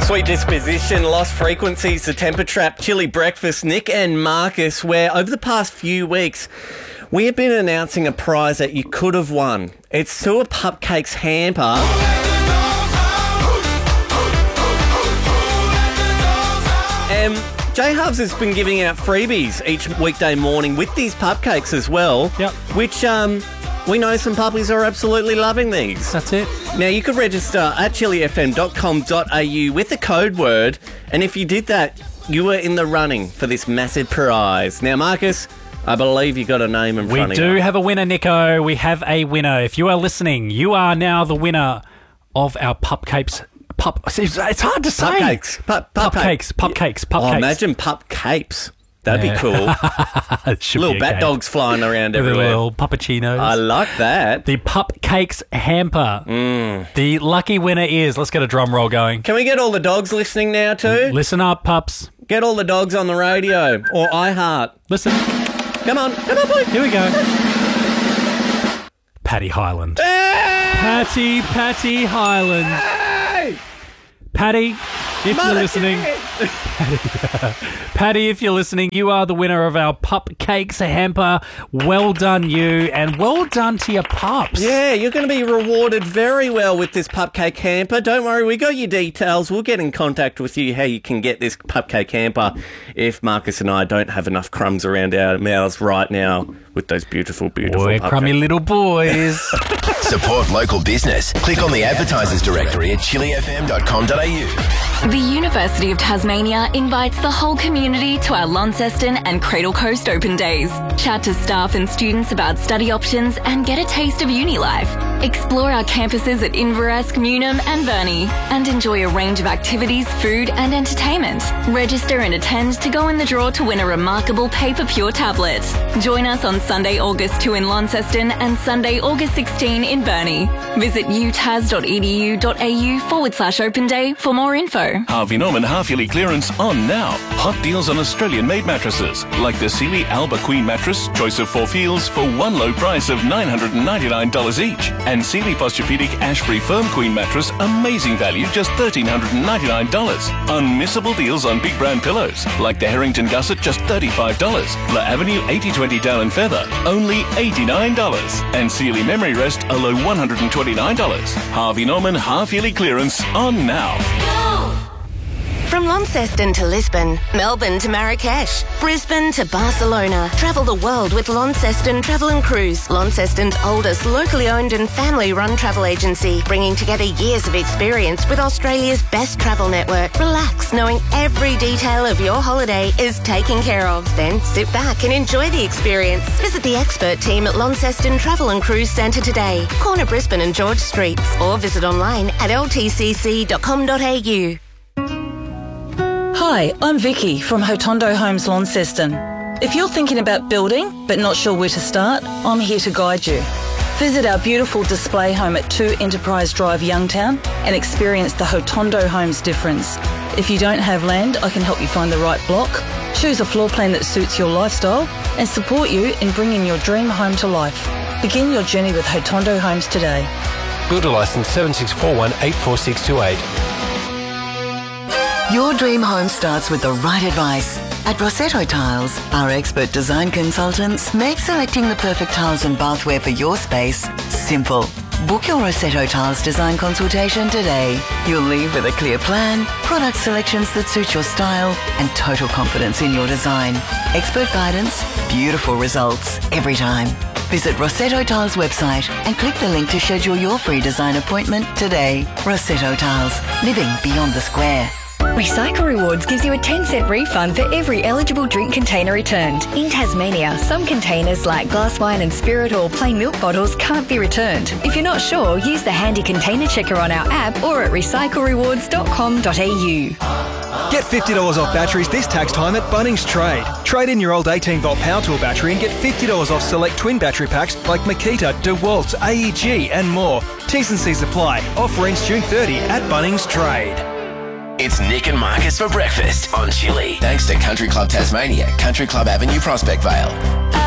Sweet Disposition, Lost Frequencies, The Temper Trap, Chili Breakfast, Nick and Marcus, where over the past few weeks we have been announcing a prize that you could have won. It's Sewer Pupcakes Hamper. And J-Hubs has been giving out freebies each weekday morning with these pupcakes as well. Yep. Which we know some puppies are absolutely loving these. That's it. Now, you could register at chilifm.com.au with the code word, and if you did that, you were in the running for this massive prize. Now, Marcus, I believe you got a name in front of you. We do have a winner, Nico. We have a winner. If you are listening, you are now the winner of our Pupcakes. It's hard to say. Pupcakes. Oh, imagine Pupcakes. That'd be cool. Little bat dogs flying around everywhere. Little puppuccinos. I like that. The Pupcakes Hamper. The lucky winner is, let's get a drum roll going. Can we get all the dogs listening now too? Listen up, pups. Get all the dogs on the radio or iHeart. Listen. Come on, boy. Here we go. Patty Highland. Hey! Patty Highland. Hey! Patty, if you're listening, Patty, if you're listening, you are the winner of our Pupcakes Hamper. Well done, you, and well done to your pups. Yeah, you're going to be rewarded very well with this Pupcake Hamper. Don't worry, we got your details. We'll get in contact with you how you can get this Pupcake Hamper if Marcus and I don't have enough crumbs around our mouths right now with those beautiful We're pupcakes. crummy little boys. Support local business. Click on the advertisers directory at chilifm.com.au. The University of Tasmania invites the whole community to our Launceston and Cradle Coast Open Days. Chat to staff and students about study options and get a taste of uni life. Explore our campuses at Inverasc, Newnham and Burnie and enjoy a range of activities, food and entertainment. Register and attend to go in the draw to win a remarkable Paper Pure tablet. Join us on Sunday, August 2 in Launceston and Sunday, August 16 in Burnie. Visit utas.edu.au/Open Day for more info. Harvey Norman half-yearly clearance on now. Hot deals on Australian-made mattresses, like the Sealy Alba Queen mattress, choice of 4 feels, for one low price of $999 each. And Sealy Posturepedic Ashbury Firm Queen mattress, amazing value, just $1,399. Unmissable deals on big brand pillows, like the Harrington Gusset, just $35. La Avenue 8020 Down and Feather, only $89. And Sealy Memory Rest, a low $129. Harvey Norman half-yearly clearance on now. From Launceston to Lisbon, Melbourne to Marrakesh, Brisbane to Barcelona. Travel the world with Launceston Travel and Cruise, Launceston's oldest locally owned and family-run travel agency, bringing together years of experience with Australia's best travel network. Relax, knowing every detail of your holiday is taken care of. Then sit back and enjoy the experience. Visit the expert team at Launceston Travel and Cruise Centre today, corner Brisbane and George Streets, or visit online at ltcc.com.au. Hi, I'm Vicky from Hotondo Homes Launceston. If you're thinking about building but not sure where to start, I'm here to guide you. Visit our beautiful display home at 2 Enterprise Drive, Youngtown, and experience the Hotondo Homes difference. If you don't have land, I can help you find the right block, choose a floor plan that suits your lifestyle, and support you in bringing your dream home to life. Begin your journey with Hotondo Homes today. Builder licence 7641-84628. Your dream home starts with the right advice. At Rossetto Tiles, our expert design consultants make selecting the perfect tiles and bathware for your space simple. Book your Rossetto Tiles design consultation today. You'll leave with a clear plan, product selections that suit your style, and total confidence in your design. Expert guidance, beautiful results every time. Visit Rossetto Tiles website and click the link to schedule your free design appointment today. Rossetto Tiles, living beyond the square. Recycle Rewards gives you a 10-cent refund for every eligible drink container returned. In Tasmania, some containers like glass wine and spirit or plain milk bottles can't be returned. If you're not sure, use the handy container checker on our app or at recyclerewards.com.au. Get $50 off batteries this tax time at Bunnings Trade. Trade in your old 18-volt power tool battery and get $50 off select twin battery packs like Makita, DeWalt, AEG and more. T's and C's apply. Offer ends June 30 at Bunnings Trade. It's Nick and Marcus for breakfast on Chili. Thanks to Country Club Tasmania, Country Club Avenue, Prospect Vale.